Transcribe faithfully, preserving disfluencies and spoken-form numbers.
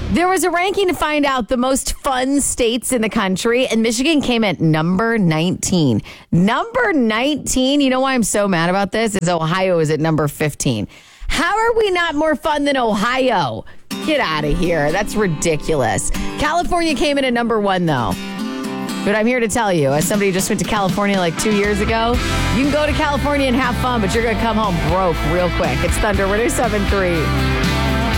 There was a ranking to find out the most fun states in the country, and Michigan came at number nineteen. Number nineteen, you know why I'm so mad about this? Is Ohio is at number fifteen. How are we not more fun than Ohio? Get out of here. That's ridiculous. California came in at number one, though. But I'm here to tell you, as somebody who just went to California like two years ago, you can go to California and have fun, but you're going to come home broke real quick. It's Thunder one oh seven point three.